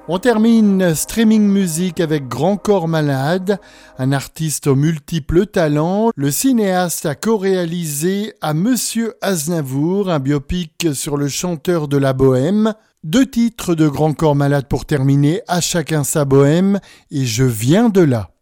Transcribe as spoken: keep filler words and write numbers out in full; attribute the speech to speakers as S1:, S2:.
S1: On termine Streaming Music avec Grand Corps Malade, un artiste aux multiples talents. Le cinéaste a co-réalisé à Monsieur Aznavour, un biopic sur le chanteur de la bohème. Deux titres de Grand Corps Malade pour terminer, À chacun sa bohème et Je viens de là.